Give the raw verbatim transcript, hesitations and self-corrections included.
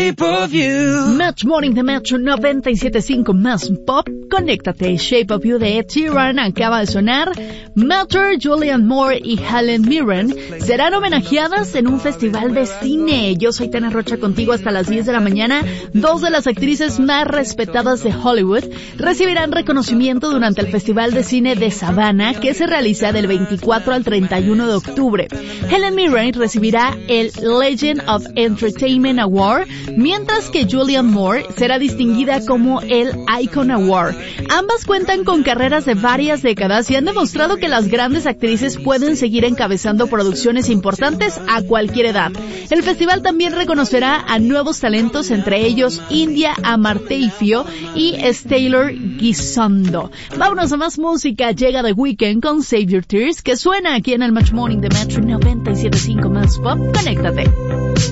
shape of you. Match Morning de Metro noventa y siete punto cinco más pop. Conéctate. Shape of You de Ed Sheeran acaba de sonar. Melter, Julianne Moore y Helen Mirren serán homenajeadas en un festival de cine. Yo soy Tana Rocha contigo hasta las diez de la mañana. Dos de las actrices más respetadas de Hollywood recibirán reconocimiento durante el Festival de Cine de Savannah, que se realiza del veinticuatro al treinta y uno de octubre. Helen Mirren recibirá el Legend of Entertainment Award, mientras que Julianne Moore será distinguida como el Icon Award. Ambas cuentan con carreras de varias décadas y han demostrado que las grandes actrices pueden seguir encabezando producciones importantes a cualquier edad. El festival también reconocerá a nuevos talentos, entre ellos India Amarteifio y Taylor Gisondo. Vámonos a más música. Llega The Weeknd con Save Your Tears, que suena aquí en el Match Morning de Metro noventa y siete punto cinco más pop. Conéctate.